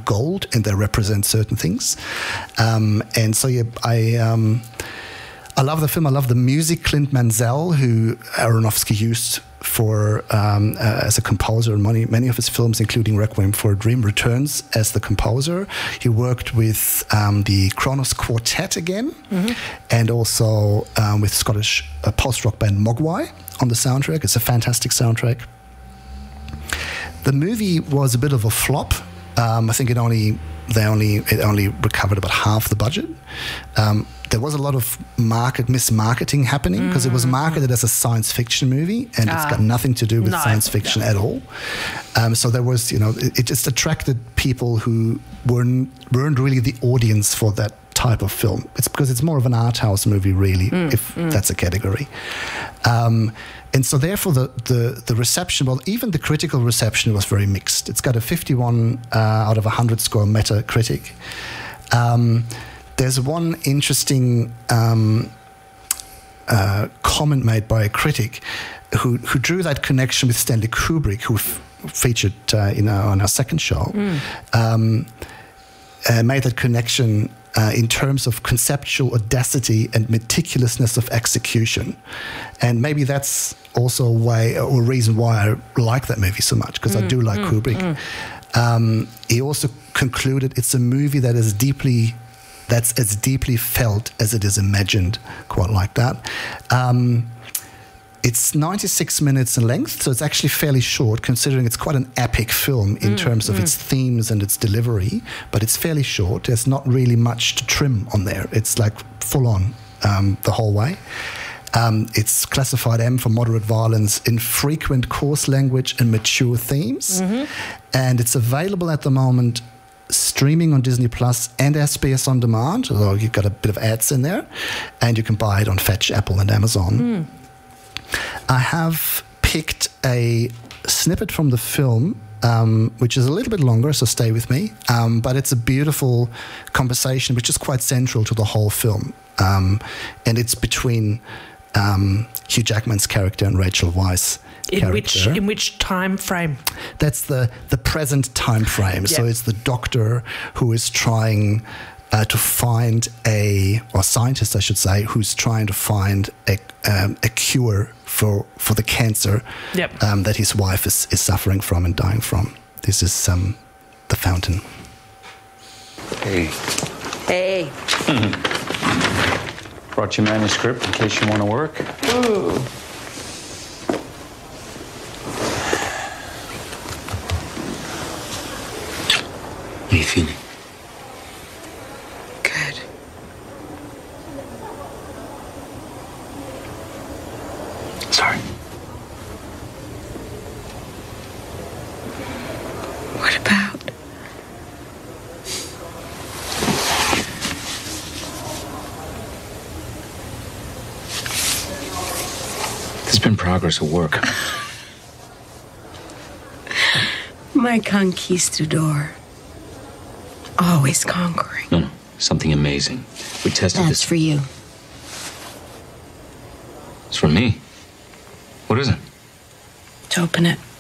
of gold, and they represent certain things. And so, yeah, I love the film. I love the music. Clint Mansell, who Aronofsky used for as a composer in many of his films, including Requiem for a Dream, returns as the composer. He worked with the Kronos Quartet again, and also with Scottish post-rock band Mogwai on the soundtrack. It's a fantastic soundtrack. The movie was a bit of a flop. I think it only recovered about half the budget. There was a lot of mismarketing happening because it was marketed as a science fiction movie, and it's got nothing to do with science fiction at all. So there was, it just attracted people who weren't really the audience for that type of film. It's because it's more of an art house movie, really, if that's a category. And so therefore the reception, well, even the critical reception was very mixed. It's got a 51 out of 100 score Metacritic. There's one interesting comment made by a critic who drew that connection with Stanley Kubrick, who featured on our second show, made that connection in terms of conceptual audacity and meticulousness of execution. And maybe that's also a reason why I like that movie so much, because I do like Kubrick. He also concluded it's a movie that's as deeply felt as it is imagined, quite like that. It's 96 minutes in length, so it's actually fairly short, considering it's quite an epic film in terms of its themes and its delivery, but it's fairly short. There's not really much to trim on there. It's like full on the whole way. It's classified M for moderate violence, infrequent coarse language, and mature themes. And it's available at the moment streaming on Disney Plus and SBS On Demand, although you've got a bit of ads in there, and you can buy it on Fetch, Apple, and Amazon. I have picked a snippet from the film, which is a little bit longer, so stay with me, but it's a beautiful conversation which is quite central to the whole film, and it's between Hugh Jackman's character and Rachel Weisz. In which time frame? That's the present time frame. Yep. So it's the doctor who is trying to find or scientist, I should say, who's trying to find a cure for the cancer that his wife is suffering from and dying from. This is The Fountain. Hey. Hey. Brought you manuscript in case you want to work. Ooh. How are you feeling? Good. Sorry. What about? There's been progress at work. My conquistador. Always conquering. No, something amazing. We tested That's this. for you. It's for me. What is it? To open it.